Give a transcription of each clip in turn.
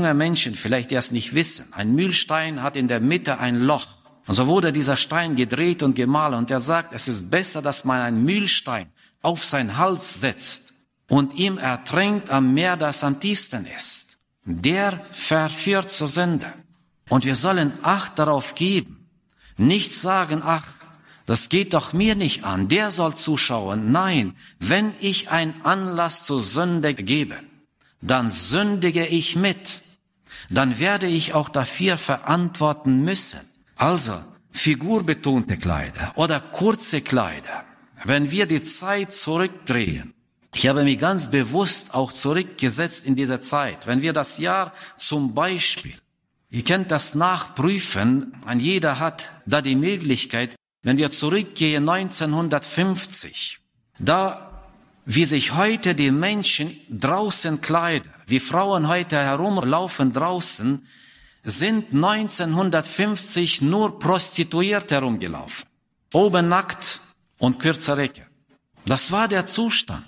junge Menschen vielleicht erst nicht wissen, ein Mühlstein hat in der Mitte ein Loch. Und so wurde dieser Stein gedreht und gemahlen. Und er sagt, es ist besser, dass man einen Mühlstein auf seinen Hals setzt und ihm ertränkt am Meer, das am tiefsten ist. Der verführt zur Sünde. Und wir sollen Acht darauf geben. Nicht sagen, ach, das geht doch mir nicht an, der soll zuschauen. Nein, wenn ich einen Anlass zur Sünde gebe, dann sündige ich mit. Dann werde ich auch dafür verantworten müssen. Also, figurbetonte Kleider oder kurze Kleider. Wenn wir die Zeit zurückdrehen, ich habe mich ganz bewusst auch zurückgesetzt in dieser Zeit. Wenn wir das Jahr zum Beispiel, ihr könnt das nachprüfen, ein jeder hat da die Möglichkeit, wenn wir zurückgehen 1950, da wie sich heute die Menschen draußen kleiden, wie Frauen heute herumlaufen draußen, sind 1950 nur Prostituierte herumgelaufen. Oben nackt und kürzer Röcke. Das war der Zustand.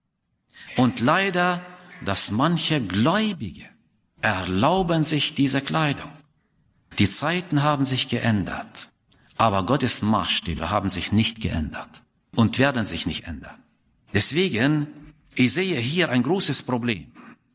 Und leider, dass manche Gläubige erlauben sich diese Kleidung. Die Zeiten haben sich geändert. Aber Gottes Maßstäbe haben sich nicht geändert und werden sich nicht ändern. Deswegen, ich sehe hier ein großes Problem.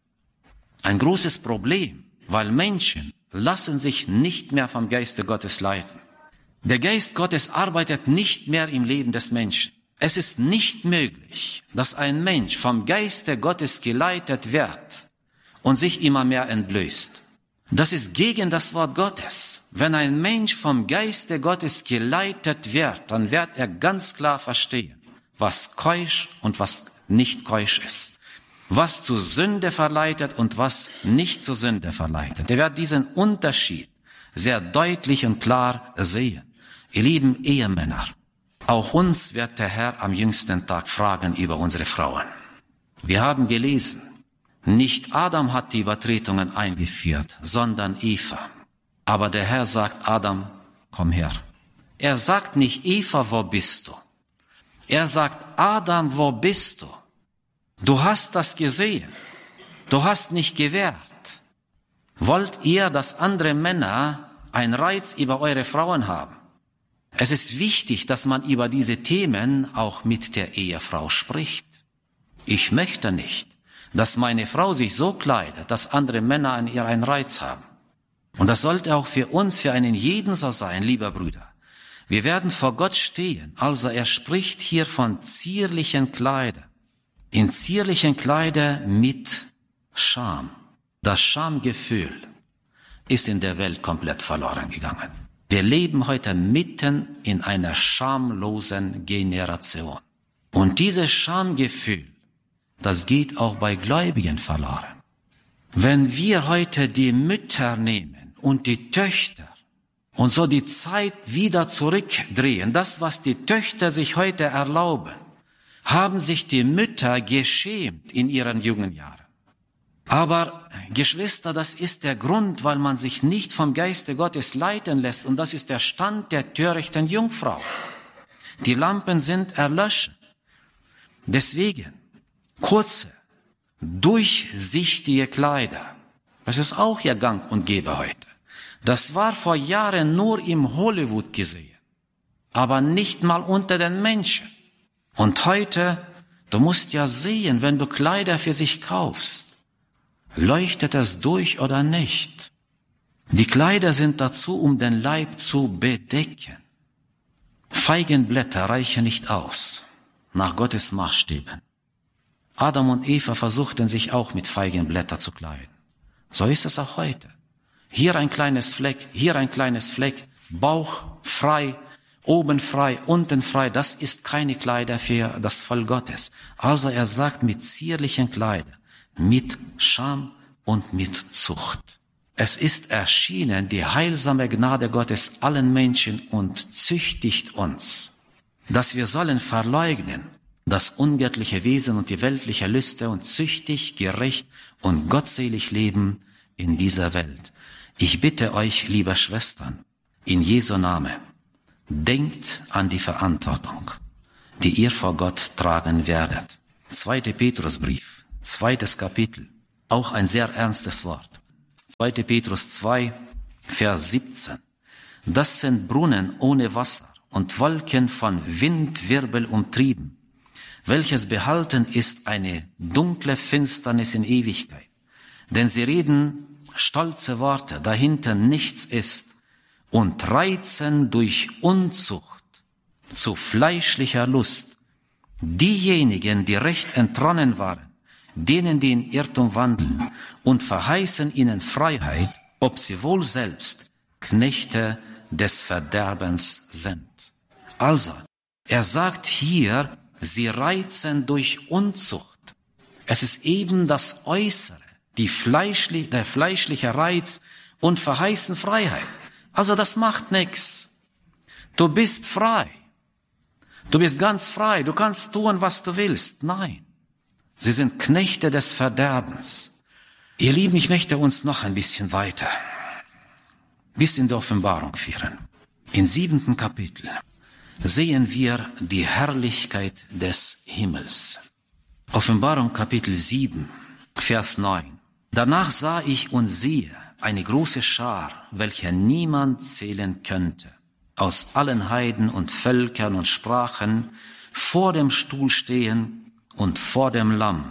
Ein großes Problem, weil Menschen lassen sich nicht mehr vom Geiste Gottes leiten. Der Geist Gottes arbeitet nicht mehr im Leben des Menschen. Es ist nicht möglich, dass ein Mensch vom Geiste Gottes geleitet wird und sich immer mehr entblößt. Das ist gegen das Wort Gottes. Wenn ein Mensch vom Geiste Gottes geleitet wird, dann wird er ganz klar verstehen, was keusch und was nicht keusch ist. Was zur Sünde verleitet und was nicht zur Sünde verleitet. Er wird diesen Unterschied sehr deutlich und klar sehen. Ihr lieben Ehemänner, auch uns wird der Herr am jüngsten Tag fragen über unsere Frauen. Wir haben gelesen, nicht Adam hat die Übertretungen eingeführt, sondern Eva. Aber der Herr sagt Adam, komm her. Er sagt nicht Eva, wo bist du? Er sagt Adam, wo bist du? Du hast das gesehen. Du hast nicht gewährt. Wollt ihr, dass andere Männer einen Reiz über eure Frauen haben? Es ist wichtig, dass man über diese Themen auch mit der Ehefrau spricht. Ich möchte nicht, dass meine Frau sich so kleidet, dass andere Männer an ihr einen Reiz haben. Und das sollte auch für uns, für einen jeden so sein, lieber Brüder. Wir werden vor Gott stehen. Also er spricht hier von zierlichen Kleidern. In zierlichen Kleidern mit Scham. Das Schamgefühl ist in der Welt komplett verloren gegangen. Wir leben heute mitten in einer schamlosen Generation. Und dieses Schamgefühl, das geht auch bei Gläubigen verloren. Wenn wir heute die Mütter nehmen und die Töchter und so die Zeit wieder zurückdrehen, das, was die Töchter sich heute erlauben, haben sich die Mütter geschämt in ihren jungen Jahren. Aber Geschwister, das ist der Grund, weil man sich nicht vom Geiste Gottes leiten lässt. Und das ist der Stand der törichten Jungfrau. Die Lampen sind erlöscht. Deswegen kurze, durchsichtige Kleider. Das ist auch ja gang und gäbe heute. Das war vor Jahren nur im Hollywood gesehen. Aber nicht mal unter den Menschen. Und heute, du musst ja sehen, wenn du Kleider für sich kaufst, leuchtet es durch oder nicht? Die Kleider sind dazu, um den Leib zu bedecken. Feigenblätter reichen nicht aus, nach Gottes Maßstäben. Adam und Eva versuchten sich auch mit Feigenblättern zu kleiden. So ist es auch heute. Hier ein kleines Fleck, hier ein kleines Fleck, Bauch frei, oben frei, unten frei, das ist keine Kleider für das Volk Gottes. Also er sagt mit zierlichen Kleidern, mit Scham und mit Zucht. Es ist erschienen die heilsame Gnade Gottes allen Menschen und züchtigt uns, dass wir sollen verleugnen das ungöttliche Wesen und die weltliche Lüste und züchtig, gerecht und gottselig leben in dieser Welt. Ich bitte euch, liebe Schwestern, in Jesu Namen, denkt an die Verantwortung, die ihr vor Gott tragen werdet. 2. Petrusbrief, 2. Kapitel, auch ein sehr ernstes Wort. 2. Petrus 2, Vers 17. Das sind Brunnen ohne Wasser und Wolken von Windwirbel umtrieben, welches behalten ist eine dunkle Finsternis in Ewigkeit. Denn sie reden stolze Worte, dahinter nichts ist, und reizen durch Unzucht zu fleischlicher Lust diejenigen, die recht entronnen waren, denen, die in Irrtum wandeln, und verheißen ihnen Freiheit, ob sie wohl selbst Knechte des Verderbens sind. Also, er sagt hier, sie reizen durch Unzucht. Es ist eben das Äußere, der fleischliche Reiz, und verheißen Freiheit. Also das macht nichts. Du bist frei. Du bist ganz frei. Du kannst tun, was du willst. Nein. Sie sind Knechte des Verderbens. Ihr Lieben, ich möchte uns noch ein bisschen weiter bis in die Offenbarung führen. Im 7. Kapitel sehen wir die Herrlichkeit des Himmels. Offenbarung Kapitel 7, Vers 9. Danach sah ich und siehe eine große Schar, welche niemand zählen könnte, aus allen Heiden und Völkern und Sprachen, vor dem Stuhl stehen und vor dem Lamm,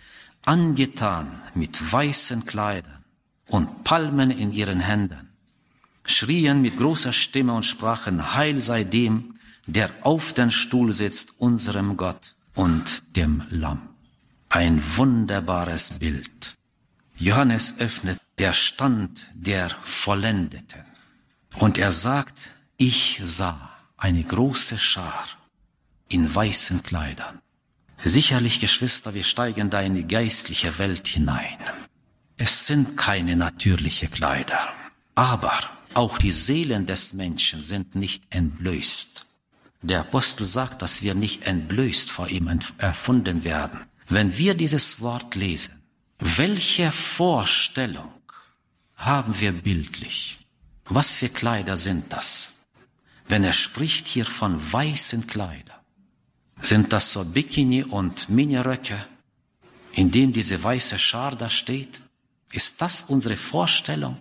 angetan mit weißen Kleidern und Palmen in ihren Händen, schrien mit großer Stimme und sprachen, Heil sei dem, der auf den Stuhl sitzt, unserem Gott und dem Lamm. Ein wunderbares Bild. Johannes öffnet der Stand der Vollendeten. Und er sagt, ich sah eine große Schar in weißen Kleidern. Sicherlich, Geschwister, wir steigen da in die geistliche Welt hinein. Es sind keine natürlichen Kleider, aber auch die Seelen des Menschen sind nicht entblößt. Der Apostel sagt, dass wir nicht entblößt vor ihm erfunden werden. Wenn wir dieses Wort lesen, welche Vorstellung haben wir bildlich? Was für Kleider sind das? Wenn er spricht hier von weißen Kleidern, sind das so Bikini und Miniröcke, in dem diese weiße Schar da steht? Ist das unsere Vorstellung?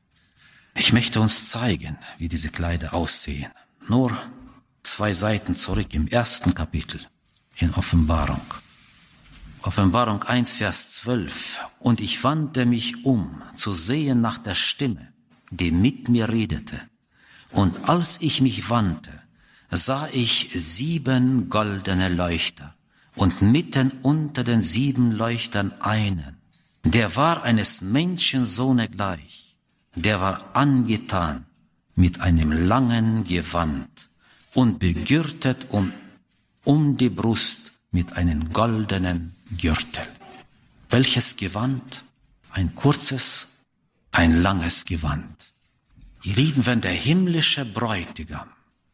Ich möchte uns zeigen, wie diese Kleider aussehen. Nur 2 Seiten zurück im 1. Kapitel in Offenbarung. Offenbarung 1, Vers 12. Und ich wandte mich um, zu sehen nach der Stimme, die mit mir redete. Und als ich mich wandte, sah ich 7 goldene Leuchter und mitten unter den 7 Leuchtern einen. Der war eines Menschensohne gleich. Der war angetan mit einem langen Gewand und begürtet um die Brust mit einem goldenen Gürtel. Welches Gewand? Ein kurzes, ein langes Gewand. Ihr Lieben, wenn der himmlische Bräutigam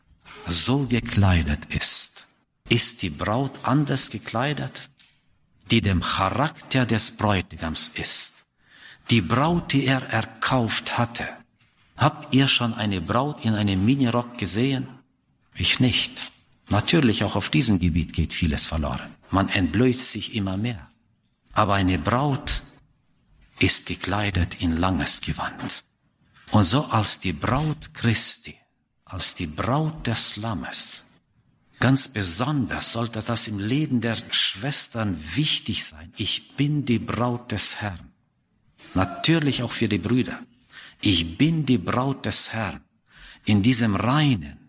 so gekleidet ist die Braut anders gekleidet, die dem Charakter des Bräutigams ist. Die Braut, die er erkauft hatte. Habt ihr schon eine Braut in einem Minirock gesehen? Ich nicht. Natürlich, auch auf diesem Gebiet geht vieles verloren. Man entblößt sich immer mehr. Aber eine Braut ist gekleidet in langes Gewand. Und so als die Braut Christi, als die Braut des Lammes, ganz besonders sollte das im Leben der Schwestern wichtig sein. Ich bin die Braut des Herrn. Natürlich auch für die Brüder. Ich bin die Braut des Herrn. In diesem reinen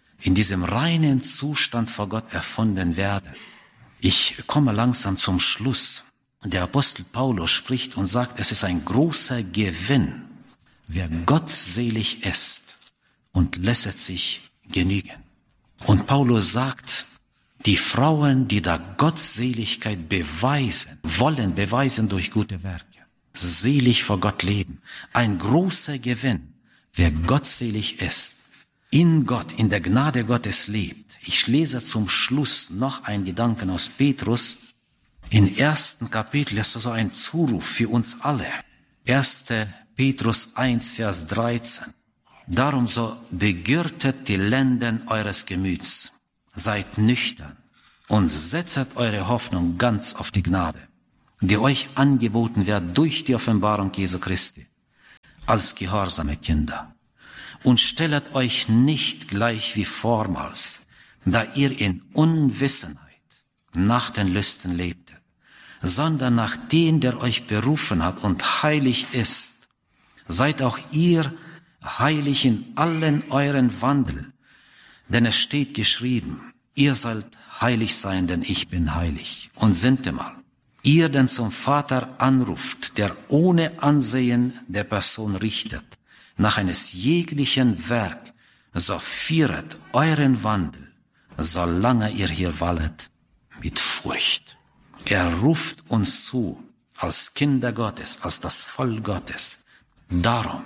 Zustand vor Gott erfunden werde. Ich komme langsam zum Schluss. Der Apostel Paulus spricht und sagt, es ist ein großer Gewinn, wer gottselig ist und lässet sich genügen. Und Paulus sagt, die Frauen, die da Gottseligkeit wollen beweisen durch gute Werke, selig vor Gott leben. Ein großer Gewinn, wer gottselig ist, in Gott, in der Gnade Gottes lebt. Ich lese zum Schluss noch einen Gedanken aus Petrus. Im 1. Kapitel ist so ein Zuruf für uns alle. 1. Petrus 1, Vers 13. Darum so begürtet die Lenden eures Gemüts, seid nüchtern und setzet eure Hoffnung ganz auf die Gnade, die euch angeboten wird durch die Offenbarung Jesu Christi. als gehorsame Kinder. Und stellet euch nicht gleich wie vormals, da ihr in Unwissenheit nach den Lüsten lebtet, sondern nach dem, der euch berufen hat und heilig ist. Seid auch ihr heilig in allen euren Wandel, denn es steht geschrieben, ihr sollt heilig sein, denn ich bin heilig. Und sintemal, ihr denn zum Vater anruft, der ohne Ansehen der Person richtet, nach eines jeglichen Werk, so führet euren Wandel, solange ihr hier wallet, mit Furcht. Er ruft uns zu, als Kinder Gottes, als das Volk Gottes. Darum,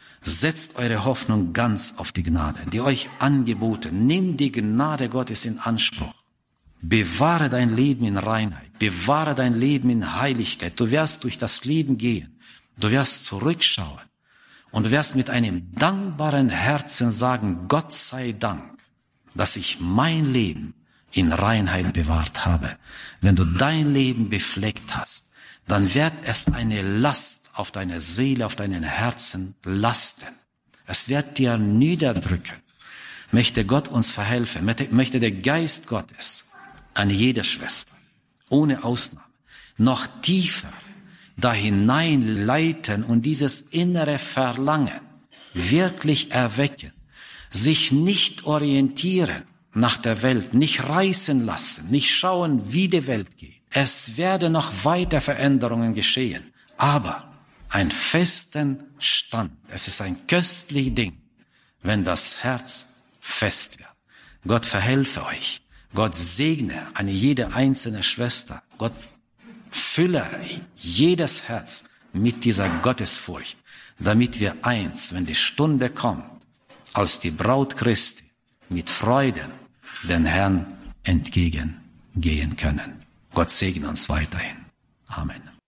setzt eure Hoffnung ganz auf die Gnade, die euch angeboten. Nehmt die Gnade Gottes in Anspruch. Bewahre dein Leben in Reinheit. Bewahre dein Leben in Heiligkeit. Du wirst durch das Leben gehen. Du wirst zurückschauen. Und du wirst mit einem dankbaren Herzen sagen, Gott sei Dank, dass ich mein Leben in Reinheit bewahrt habe. Wenn du dein Leben befleckt hast, dann wird es eine Last auf deine Seele, auf deinen Herzen lasten. Es wird dir niederdrücken. Möchte Gott uns verhelfen, möchte der Geist Gottes an jede Schwester, ohne Ausnahme, noch tiefer da hineinleiten und dieses innere Verlangen wirklich erwecken, sich nicht orientieren nach der Welt, nicht reißen lassen, nicht schauen, wie die Welt geht. Es werden noch weiter Veränderungen geschehen, aber einen festen Stand. Es ist ein köstliches Ding, wenn das Herz fest wird. Gott verhelfe euch. Gott segne eine jede einzelne Schwester. Gott fülle jedes Herz mit dieser Gottesfurcht, damit wir eins, wenn die Stunde kommt, als die Braut Christi mit Freuden den Herrn entgegengehen können. Gott segne uns weiterhin. Amen.